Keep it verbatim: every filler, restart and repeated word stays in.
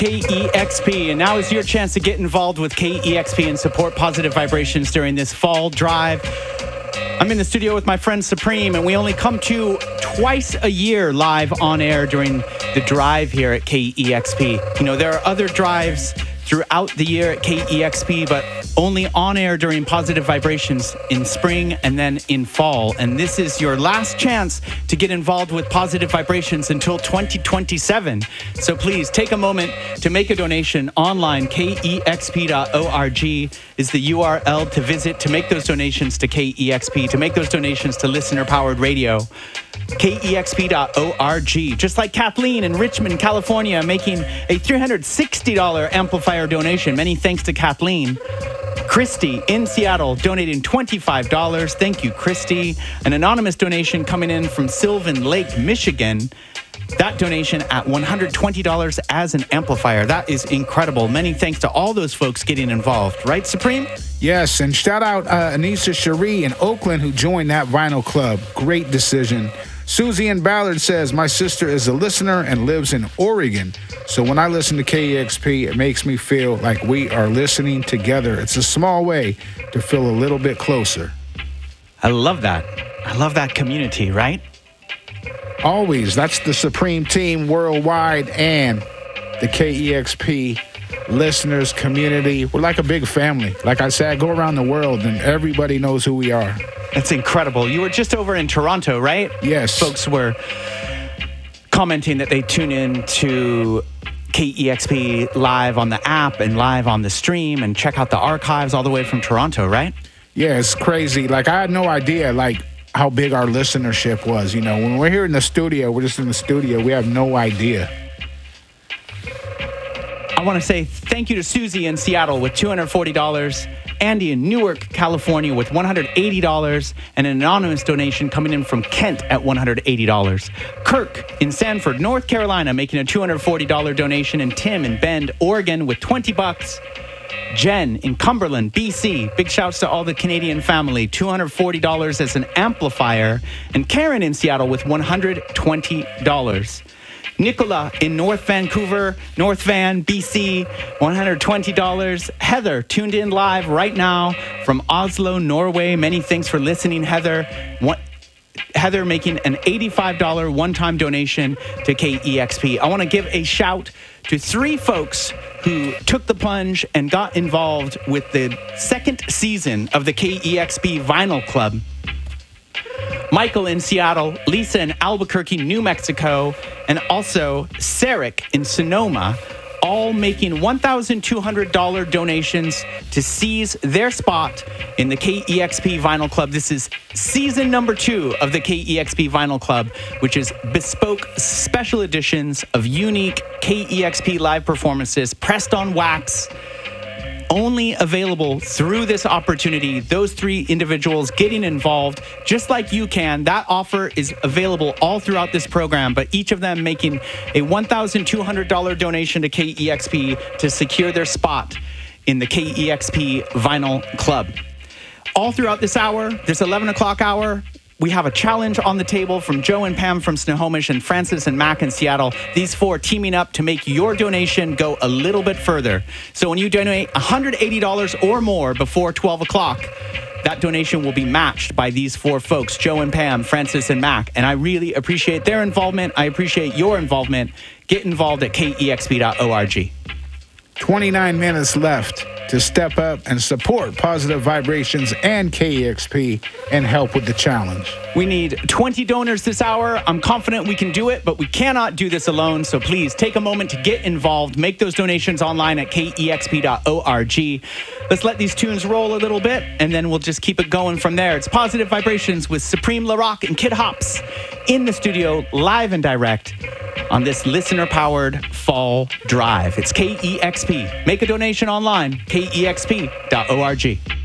K E X P, and now is your chance to get involved with K E X P and support positive vibrations during this fall drive. I'm in the studio with my friend Supreme, and we only come to you twice a year live on air during the drive here at K E X P. You know, there are other drives throughout the year at K E X P, but only on air during positive vibrations in spring and then in fall. And this is your last chance to get involved with positive vibrations until twenty twenty-seven. So please take a moment to make a donation online. K E X P dot org is the U R L to visit to make those donations to K E X P, to make those donations to listener-powered radio. K E X P dot org. Just like Kathleen in Richmond, California, making a three hundred sixty dollars amplifier donation. Many thanks to Kathleen. Christy in Seattle donating twenty-five dollars. Thank you, Christy. An anonymous donation coming in from Sylvan Lake, Michigan. That donation at one hundred twenty dollars as an amplifier. That is incredible. Many thanks to all those folks getting involved. Right, Supreme? Yes, and shout out uh, Anissa Cherie in Oakland who joined that vinyl club. Great decision. Susie in Ballard says, my sister is a listener and lives in Oregon. So when I listen to K E X P, it makes me feel like we are listening together. It's a small way to feel a little bit closer. I love that. I love that community, right? Always. That's the Supreme Team worldwide and the K E X P listeners community. We're like a big family. Like I said, I go around the world and everybody knows who we are. That's incredible. You were just over in Toronto, right? Yes. Folks were commenting that they tune in to K E X P live on the app and live on the stream and check out the archives all the way from Toronto, right? Yeah, it's crazy. Like, I had no idea, like, how big our listenership was. You know, when we're here in the studio, we're just in the studio, we have no idea. I want to say thank you to Susie in Seattle with two hundred forty dollars, Andy in Newark, California with one hundred eighty dollars, and an anonymous donation coming in from Kent at one hundred eighty dollars. Kirk in Sanford, North Carolina, making a two hundred forty dollars donation, and Tim in Bend, Oregon with twenty bucks. Jen in Cumberland, B C, big shouts to all the Canadian family, two hundred forty dollars as an amplifier, and Karen in Seattle with one hundred twenty dollars. Nicola in North Vancouver, North Van, B C, one hundred twenty dollars. Heather tuned in live right now from Oslo, Norway. Many thanks for listening, Heather. One, Heather making an eighty-five dollars one-time donation to K E X P. I want to give a shout to three folks who took the plunge and got involved with the second season of the K E X P Vinyl Club. Michael in Seattle, Lisa in Albuquerque, New Mexico, and also Sarek in Sonoma, all making one thousand two hundred dollars donations to seize their spot in the K E X P Vinyl Club. This is season number two of the K E X P Vinyl Club, which is bespoke special editions of unique K E X P live performances pressed on wax, only available through this opportunity. Those three individuals getting involved, just like you can. That offer is available all throughout this program, but each of them making a one thousand two hundred dollars donation to K E X P to secure their spot in the K E X P Vinyl Club. All throughout this hour, this eleven o'clock hour, we have a challenge on the table from Joe and Pam from Snohomish and Francis and Mac in Seattle. These four teaming up to make your donation go a little bit further. So when you donate one hundred eighty dollars or more before twelve o'clock, that donation will be matched by these four folks, Joe and Pam, Francis and Mac. And I really appreciate their involvement. I appreciate your involvement. Get involved at K E X P dot org. twenty-nine minutes left to step up and support Positive Vibrations and K E X P and help with the challenge. We need twenty donors this hour. I'm confident we can do it, but we cannot do this alone. So please take a moment to get involved. Make those donations online at K E X P dot org. Let's let these tunes roll a little bit, and then we'll just keep it going from there. It's Positive Vibrations with Supreme LaRock and Kid Hops in the studio, live and direct, on this listener-powered fall drive. It's K E X P. Make a donation online, K E X P dot org.